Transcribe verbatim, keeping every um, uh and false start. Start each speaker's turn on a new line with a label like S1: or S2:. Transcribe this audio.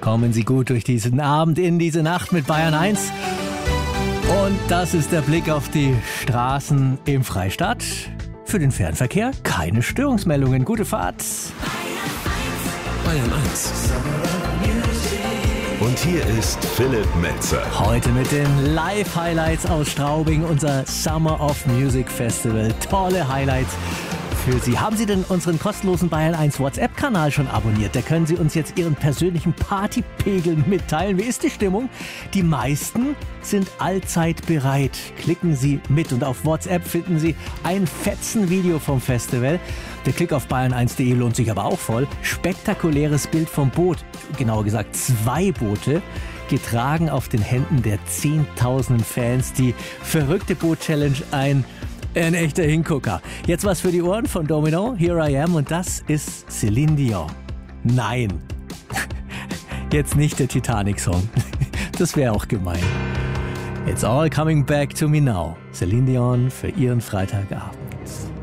S1: Kommen Sie gut durch diesen Abend, in diese Nacht mit Bayern eins. Und das ist der Blick auf die Straßen im Freistaat. Für den Fernverkehr keine Störungsmeldungen. Gute Fahrt.
S2: Bayern eins. Und hier ist Philipp Metzer.
S1: Heute mit den Live-Highlights aus Straubing, unser Summer of Music Festival. Tolle Highlights für Sie. Haben Sie denn unseren kostenlosen Bayern eins WhatsApp-Kanal schon abonniert? Da können Sie uns jetzt Ihren persönlichen Partypegel mitteilen. Wie ist die Stimmung? Die meisten sind allzeit bereit. Klicken Sie mit und auf WhatsApp finden Sie ein Fetzen-Video vom Festival. Der Klick auf bayern eins punkt de lohnt sich aber auch voll. Spektakuläres Bild vom Boot, genauer gesagt zwei Boote, getragen auf den Händen der zehntausenden Fans. Die verrückte Boot-Challenge, ein Ein echter Hingucker. Jetzt was für die Ohren von Domino, Here I Am, und das ist Celine Dion. Nein, jetzt nicht der Titanic-Song. Das wäre auch gemein. It's all coming back to me now. Celine Dion für Ihren Freitagabend.